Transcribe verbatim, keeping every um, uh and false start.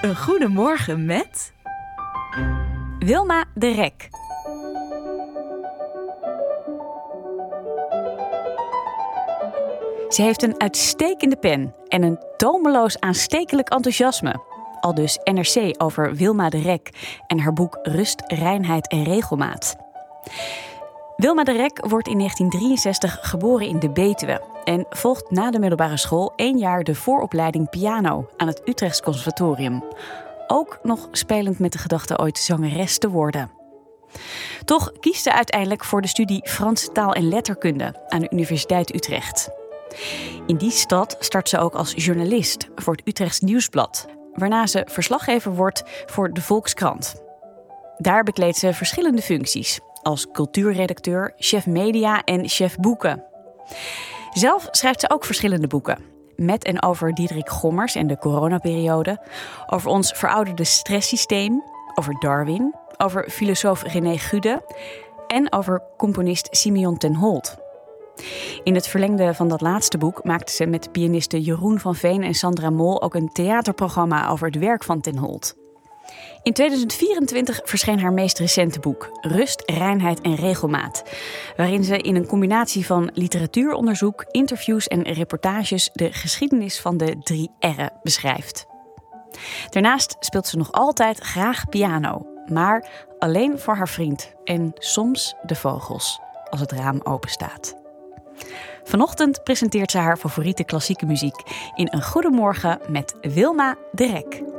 Een goedemorgen met Wilma de Rek. Ze heeft een uitstekende pen en een tomeloos aanstekelijk enthousiasme. Aldus N R C over Wilma de Rek en haar boek Rust, Reinheid en Regelmaat. Wilma de Rek wordt in negentien drieënzestig geboren in de Betuwe en volgt na de middelbare school één jaar de vooropleiding piano aan het Utrechts Conservatorium. Ook nog spelend met de gedachte ooit zangeres te worden. Toch kiest ze uiteindelijk voor de studie Franse taal en letterkunde aan de Universiteit Utrecht. In die stad start ze ook als journalist voor het Utrechts Nieuwsblad, waarna ze verslaggever wordt voor de Volkskrant. Daar bekleedt ze verschillende functies, als cultuurredacteur, chef media en chef boeken. Zelf schrijft ze ook verschillende boeken. Met en over Diederik Gommers en de coronaperiode, over ons verouderde stresssysteem, over Darwin, over filosoof René Gude en over componist Simeon ten Holt. In het verlengde van dat laatste boek maakte ze met pianisten Jeroen van Veen en Sandra Mol ook een theaterprogramma over het werk van ten Holt. In tweeduizend vierentwintig verscheen haar meest recente boek, Rust, Reinheid en Regelmaat, waarin ze in een combinatie van literatuuronderzoek, interviews en reportages de geschiedenis van de drie R'en beschrijft. Daarnaast speelt ze nog altijd graag piano, maar alleen voor haar vriend en soms de vogels, als het raam open staat. Vanochtend presenteert ze haar favoriete klassieke muziek in Een Goedemorgen met Wilma de Rek.